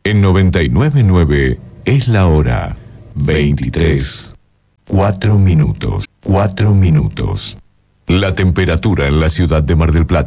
En 99.9 es la hora 23. 4 minutos. 4 minutos. La temperatura en la ciudad de Mar del Plata.